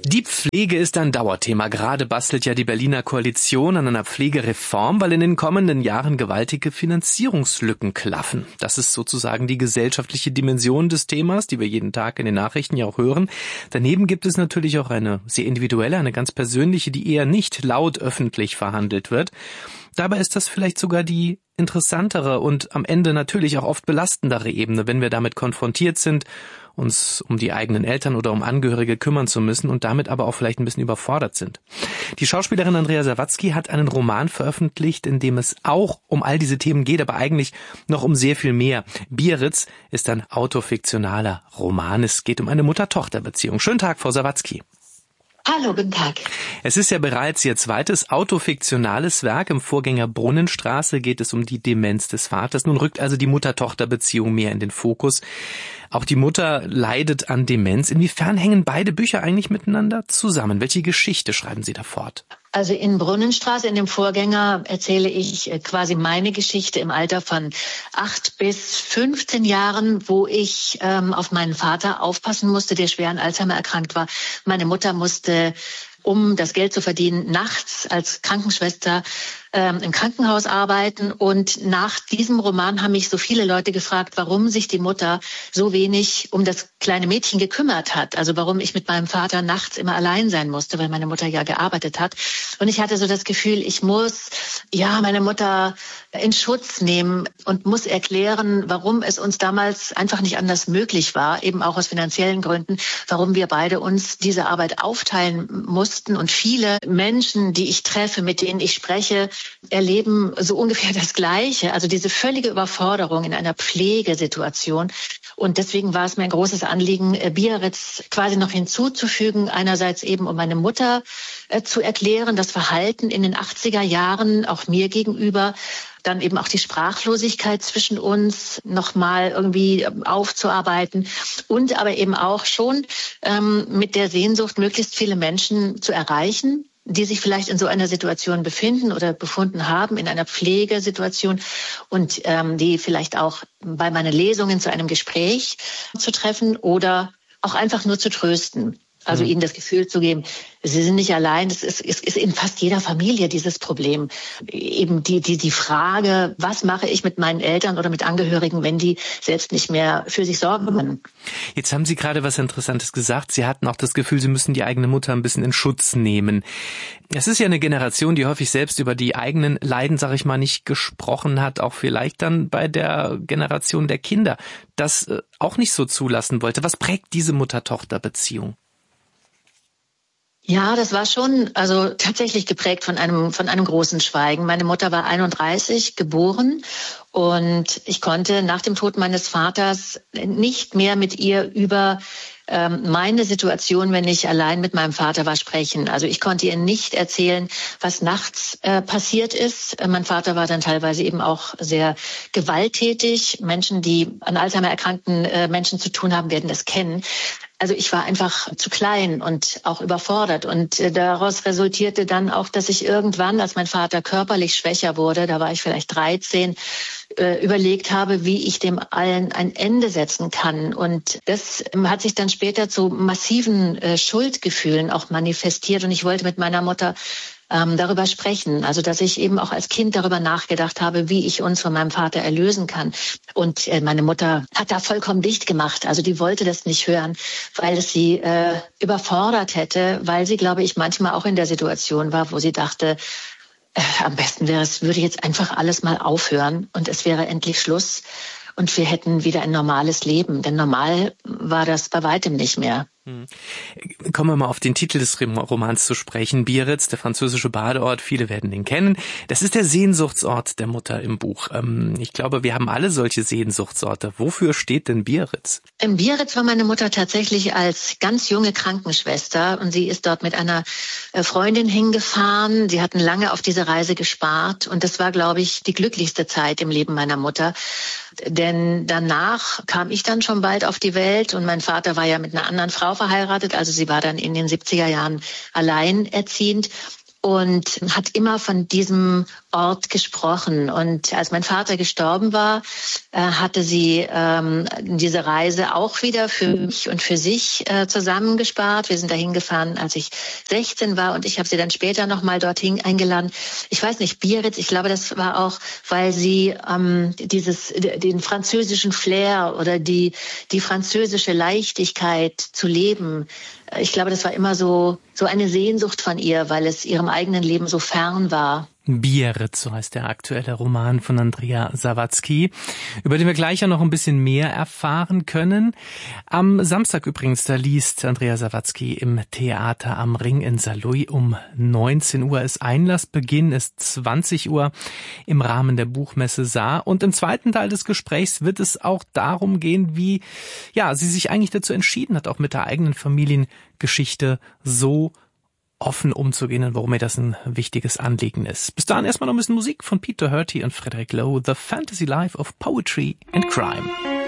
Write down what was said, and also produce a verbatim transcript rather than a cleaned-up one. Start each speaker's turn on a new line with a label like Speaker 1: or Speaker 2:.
Speaker 1: Die Pflege ist ein Dauerthema. Gerade bastelt ja die Berliner Koalition an einer Pflegereform, weil in den kommenden Jahren gewaltige Finanzierungslücken klaffen. Das ist sozusagen die gesellschaftliche Dimension des Themas, die wir jeden Tag in den Nachrichten ja auch hören. Daneben gibt es natürlich auch eine sehr individuelle, eine ganz persönliche, die eher nicht laut öffentlich verhandelt wird. Dabei ist das vielleicht sogar die interessantere und am Ende natürlich auch oft belastendere Ebene, wenn wir damit konfrontiert sind, uns um die eigenen Eltern oder um Angehörige kümmern zu müssen und damit aber auch vielleicht ein bisschen überfordert sind. Die Schauspielerin Andrea Sawatzki hat einen Roman veröffentlicht, in dem es auch um all diese Themen geht, aber eigentlich noch um sehr viel mehr. Biarritz ist ein autofiktionaler Roman. Es geht um eine Mutter-Tochter-Beziehung. Schönen Tag, Frau Sawatzki.
Speaker 2: Hallo, guten Tag.
Speaker 1: Es ist ja bereits Ihr zweites autofiktionales Werk. Im Vorgänger Brunnenstraße geht es um die Demenz des Vaters. Nun rückt also die Mutter-Tochter-Beziehung mehr in den Fokus. Auch die Mutter leidet an Demenz. Inwiefern hängen beide Bücher eigentlich miteinander zusammen? Welche Geschichte schreiben Sie da fort?
Speaker 2: Also in Brunnenstraße, in dem Vorgänger, erzähle ich quasi meine Geschichte im Alter von acht bis fünfzehn Jahren, wo ich ähm, auf meinen Vater aufpassen musste, der schwer an Alzheimer erkrankt war. Meine Mutter musste, um das Geld zu verdienen, nachts als Krankenschwester ähm, im Krankenhaus arbeiten. Und nach diesem Roman haben mich so viele Leute gefragt, warum sich die Mutter so wenig um das kleine Mädchen gekümmert hat. Also warum ich mit meinem Vater nachts immer allein sein musste, weil meine Mutter ja gearbeitet hat. Und ich hatte so das Gefühl, ich muss ja meine Mutter in Schutz nehmen und muss erklären, warum es uns damals einfach nicht anders möglich war, eben auch aus finanziellen Gründen, warum wir beide uns diese Arbeit aufteilen mussten. Und viele Menschen, die ich treffe, mit denen ich spreche, erleben so ungefähr das Gleiche. Also diese völlige Überforderung in einer Pflegesituation. Und deswegen war es mir ein großes Anliegen, Biarritz quasi noch hinzuzufügen. Einerseits eben, um meine Mutter äh, zu erklären, das Verhalten in den achtziger Jahren, auch mir gegenüber, dann eben auch die Sprachlosigkeit zwischen uns nochmal irgendwie aufzuarbeiten und aber eben auch schon ähm, mit der Sehnsucht, möglichst viele Menschen zu erreichen, die sich vielleicht in so einer Situation befinden oder befunden haben, in einer Pflegesituation und ähm, die vielleicht auch bei meinen Lesungen zu einem Gespräch zu treffen oder auch einfach nur zu trösten. Also mhm. ihnen das Gefühl zu geben, sie sind nicht allein. Es ist, es ist in fast jeder Familie dieses Problem. Eben die, die, die Frage, was mache ich mit meinen Eltern oder mit Angehörigen, wenn die selbst nicht mehr für sich sorgen können.
Speaker 1: Jetzt haben Sie gerade was Interessantes gesagt. Sie hatten auch das Gefühl, Sie müssen die eigene Mutter ein bisschen in Schutz nehmen. Es ist ja eine Generation, die häufig selbst über die eigenen Leiden, sag ich mal, nicht gesprochen hat. Auch vielleicht dann bei der Generation der Kinder das auch nicht so zulassen wollte. Was prägt diese Mutter-Tochter-Beziehung?
Speaker 2: Ja, das war schon also tatsächlich geprägt von einem von einem großen Schweigen. Meine Mutter war einunddreißig geboren und ich konnte nach dem Tod meines Vaters nicht mehr mit ihr über ähm, meine Situation, wenn ich allein mit meinem Vater war, sprechen. Also ich konnte ihr nicht erzählen, was nachts äh, passiert ist. Mein Vater war dann teilweise eben auch sehr gewalttätig. Menschen, die an Alzheimer erkrankten äh, Menschen zu tun haben, werden das kennen. Also ich war einfach zu klein und auch überfordert. Und daraus resultierte dann auch, dass ich irgendwann, als mein Vater körperlich schwächer wurde, da war ich vielleicht dreizehn, äh, überlegt habe, wie ich dem allen ein Ende setzen kann. Und das hat sich dann später zu massiven äh, Schuldgefühlen auch manifestiert. Und ich wollte mit meiner Mutter ähm, darüber sprechen. Also dass ich eben auch als Kind darüber nachgedacht habe, wie ich uns von meinem Vater erlösen kann. Und äh, meine Mutter hat da vollkommen dicht gemacht. Also die wollte das nicht hören, weil es sie äh, überfordert hätte, weil sie, glaube ich, manchmal auch in der Situation war, wo sie dachte, äh, am besten wäre es, würde jetzt einfach alles mal aufhören und es wäre endlich Schluss und wir hätten wieder ein normales Leben. Denn normal war das bei weitem nicht mehr.
Speaker 1: Kommen wir mal auf den Titel des Romans zu sprechen. Biarritz, der französische Badeort, viele werden ihn kennen. Das ist der Sehnsuchtsort der Mutter im Buch. Ich glaube, wir haben alle solche Sehnsuchtsorte. Wofür steht denn Biarritz?
Speaker 2: In Biarritz war meine Mutter tatsächlich als ganz junge Krankenschwester und sie ist dort mit einer Freundin hingefahren. Sie hatten lange auf diese Reise gespart und das war, glaube ich, die glücklichste Zeit im Leben meiner Mutter. Denn danach kam ich dann schon bald auf die Welt und mein Vater war ja mit einer anderen Frau verheiratet, also sie war dann in den siebziger Jahren alleinerziehend. und hat immer von diesem Ort gesprochen. Und als mein Vater gestorben war, äh, hatte sie ähm, diese Reise auch wieder für mich und für sich äh, zusammengespart. Wir sind dahin gefahren, als ich sechzehn war, und ich habe sie dann später nochmal dorthin eingeladen. Ich weiß nicht, Biarritz, ich glaube, das war auch, weil sie ähm, dieses den französischen Flair oder die die französische Leichtigkeit zu leben. Ich glaube, das war immer so so eine Sehnsucht von ihr, weil es ihrem eigenen Leben so fern war.
Speaker 1: Biarritz, so heißt der aktuelle Roman von Andrea Sawatzki, über den wir gleich ja noch ein bisschen mehr erfahren können. Am Samstag übrigens, da liest Andrea Sawatzki im Theater am Ring in Saarlouis um neunzehn Uhr. Ist Einlassbeginn ist zwanzig Uhr im Rahmen der Buchmesse Saar. Und im zweiten Teil des Gesprächs wird es auch darum gehen, wie ja sie sich eigentlich dazu entschieden hat, auch mit der eigenen Familiengeschichte so offen umzugehen und warum mir das ein wichtiges Anliegen ist. Bis dahin erstmal noch ein bisschen Musik von Peter Doherty und Frederick Lowe, The Fantasy Life of Poetry and Crime.